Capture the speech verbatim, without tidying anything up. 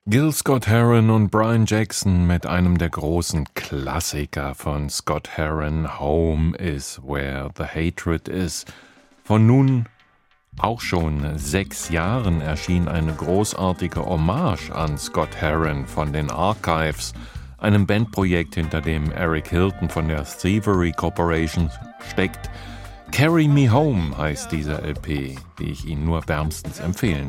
Gil Scott-Heron und Brian Jackson mit einem der großen Klassiker von Scott-Heron, Home is where the hatred is. Von nun auch schon sechs Jahren erschien eine großartige Hommage an Scott-Heron von den Archives, einem Bandprojekt, hinter dem Eric Hilton von der Thievery Corporation steckt. Carry Me Home heißt diese L P, die ich Ihnen nur wärmstens empfehlen